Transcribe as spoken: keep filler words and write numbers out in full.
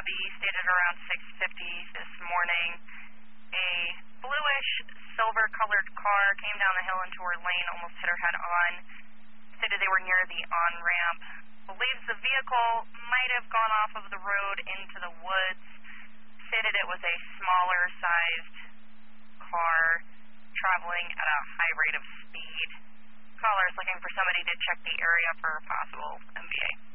be stated around six fifty this morning. A bluish, silver-colored car came down the hill into her lane, almost hit her head on. Stated they were near the on-ramp. Believes the vehicle might have gone off of the road into the woods. Stated it was a smaller-sized car traveling at a high rate of speed. Caller is looking for somebody to check the area for possible M V A.